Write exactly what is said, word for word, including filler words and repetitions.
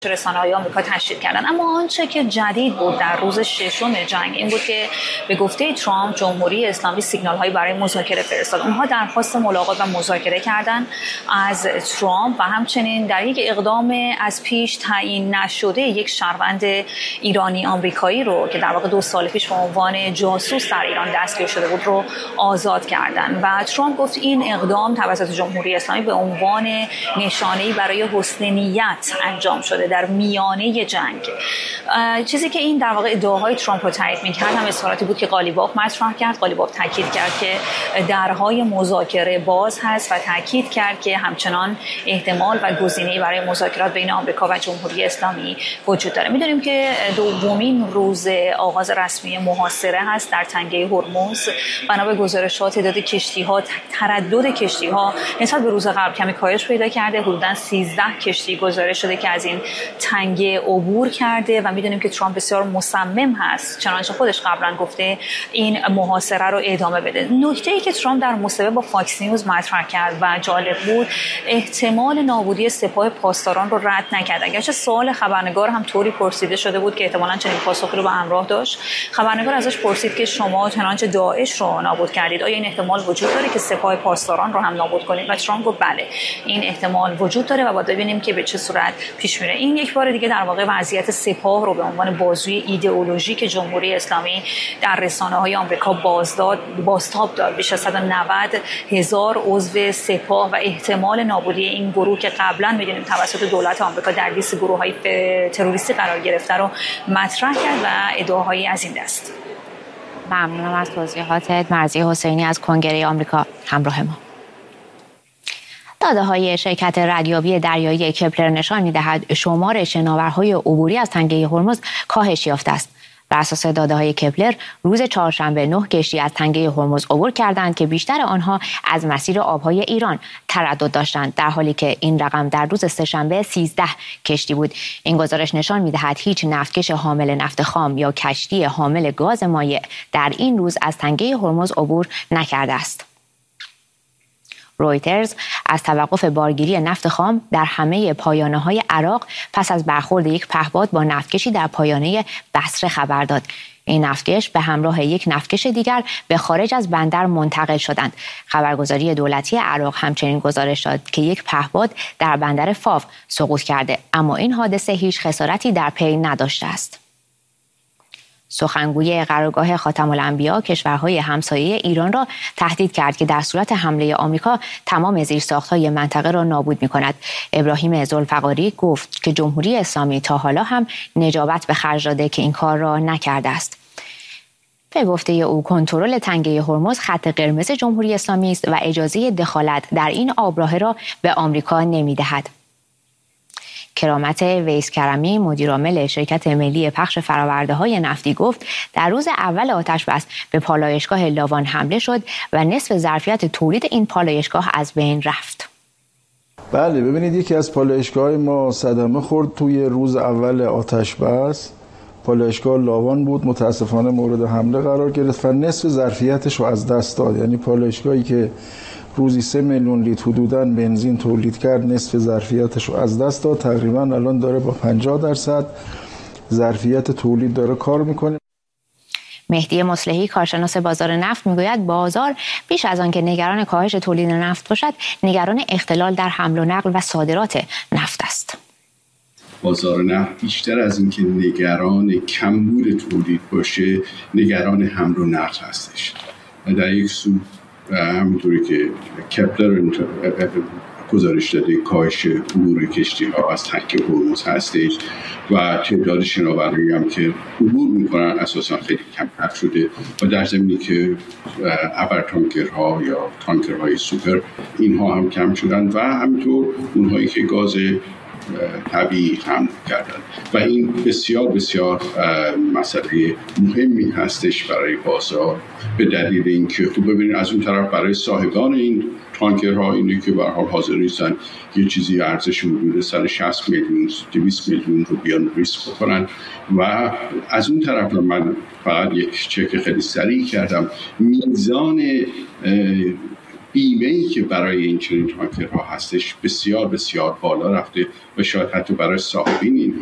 رسانه‌های آمریکا تشدید کردن. اما آنچه که جدید بود در روز ششم جنگ این بود که به گفته ترامپ جمهوری اسلامی سیگنال‌هایی برای مذاکره فرستاد. اونها درخواست ملاقات و مذاکره کردن از ترامپ و همچنین در یک اقدام از پیش تعیین نشده یک شهروند ایرانی آمریکایی رو که در واقع دو سال پیش به عنوان جاسوس در ایران دستگیر شده بود رو آزاد کردن و ترامپ گفت این اقدام توسط جمهوری اسلامی به عنوان نشانه‌ای برای حسن نیت انجام شده در میانه جنگ. چیزی که این در واقع ادعاهای ترامپ رو تایید می‌کرد هم اظهاراتی بود که قالیباف مطرح کرد. قالیباف تاکید کرد که درهای مذاکره باز هست و تاکید کرد که همچنان احتمال و گزینه‌ای برای مذاکرات بین آمریکا و جمهوری اسلامی وجود داره. می‌دونیم که دومین روز آغاز رسمی محاصره هست در تنگه هرمز. بنا به گزارشات تعداد کشتی‌ها تردد کشتی‌ها نسبت به روز قبل کمی کاهش پیدا کرده. حدوداً سیزده کشتی گزارش شده که از این تنگه عبور کرده و میدونیم که ترامپ بسیار مصمم هست چنانچه خودش قبلا گفته این محاصره رو ادامه بده. نکته‌ای که ترامپ در مصاحبه با فاکس نیوز مطرح کرد و جالب بود احتمال نابودی سپاه پاسداران رو رد نکرد. اگرچه سوال خبرنگار هم طوری پرسیده شده بود که احتمالاً چنین پاسخی رو به همراه داشت. خبرنگار ازش پرسید که شما چنانچه داعش رو نابود کردید آیا این احتمال وجود داره که سپاه پاسداران رو هم نابود کنید؟ و ترامپ گفت بله این احتمال وجود داره و باید ببینیم که به چه صورت پیش میره. این یک بار دیگه در واقع وضعیت سپاه رو به عنوان بازوی ایدئولوژیک جمهوری اسلامی در رسانه‌های آمریکا بازداد بازتاب داد. بیش از صد و نود هزار عضو سپاه و احتمال نابودی این گروه که قبلا می‌دونیم توسط دولت آمریکا در لیست گروه‌های تروریستی قرار گرفته رو مطرح کرد و ادعاهایی از این دست. ممنونم از توضیحاتت. مرضیه حسینی از کنگره آمریکا همراه ما. داده‌های شرکت ردیابی دریایی کپلر نشان می‌دهد شمار شناورهای عبوری از تنگه هرمز کاهش یافته است. بر اساس داده‌های کپلر روز چهارشنبه نه کشتی از تنگه هرمز عبور کردند که بیشتر آنها از مسیر آب‌های ایران تردد داشتند، در حالی که این رقم در روز سه‌شنبه سیزده کشتی بود. این گزارش نشان می‌دهد هیچ نفتکش حامل نفت خام یا کشتی حامل گاز مایع در این روز از تنگه هرمز عبور نکرده است. رویترز از توقف بارگیری نفت خام در همه پایانه‌های عراق پس از برخورد یک پهپاد با نفتکشی در پایانه بصره خبر داد. این نفتکش به همراه یک نفتکش دیگر به خارج از بندر منتقل شدند. خبرگزاری دولتی عراق همچنین گزارش داد که یک پهپاد در بندر فاو سقوط کرده، اما این حادثه هیچ خسارتی در پی نداشته است. سخنگوی قرارگاه خاتم الانبیا کشورهای همسایه ایران را تهدید کرد که در صورت حمله آمریکا تمام زیرساخت‌های منطقه را نابود می‌کند. ابراهیم ذوالفقاری گفت که جمهوری اسلامی تا حالا هم نجابت به خرج داده که این کار را نکرده است. به گفته او کنترل تنگه هرمز خط قرمز جمهوری اسلامی است و اجازه دخالت در این آبراه را به آمریکا نمی‌دهد. کرامت ویس کرمی مدیرعامل شرکت ملی پخش فرآورده‌های نفتی گفت در روز اول آتش بس به پالایشگاه لاوان حمله شد و نصف ظرفیت تولید این پالایشگاه از بین رفت. بله ببینید یکی از پالایشگاه‌های ما صدمه خورد توی روز اول آتش بس. پالایشگاه لاوان بود، متاسفانه مورد حمله قرار گرفت و نصف ظرفیتش رو از دست داد. یعنی پالایشگاهی که روزی سه میلیون لیتر حدوداً بنزین تولید کرد نصف ظرفیتش رو از دست داد. تقریباً الان داره با پنجاه درصد ظرفیت تولید داره کار میکنه. مهدی مصلحی کارشناس بازار نفت میگوید بازار بیش از آن که نگران کاهش تولید نفت باشد نگران اختلال در حمل و نقل و صادرات نفت است. بازار نفت بیشتر از اینکه نگران کمبود تولید باشه نگران حمل و نقل هستش. در یک سو همونطوری که کپلر گزارش داده کاهش عبور کشتی ها از تنگه هرمز هستش و تعداد شناورهایی هم که عبور میکنن اساسا خیلی کمتر شده و در زمینی که ابر تانکرها یا تانکرهای سوپر اینها هم کم شدن و همینطور اونهایی که گاز طبیعی حمل کردن و این بسیار بسیار مسئله مهمی هستش برای بازار به دلیل اینکه خوب ببینید از اون طرف برای صاحبان این تانکرها اینه که به هر حال حاضر نیستن یه چیزی ارزش حدود صد و شصت میلیون دویست میلیون رو بیان ریسک بکنن و از اون طرف من فقط یک چک خیلی سریع کردم میزان بیمه ای که برای این چنین تانکرها هستش بسیار بسیار بالا رفته و شاید حتی برای صاحبین این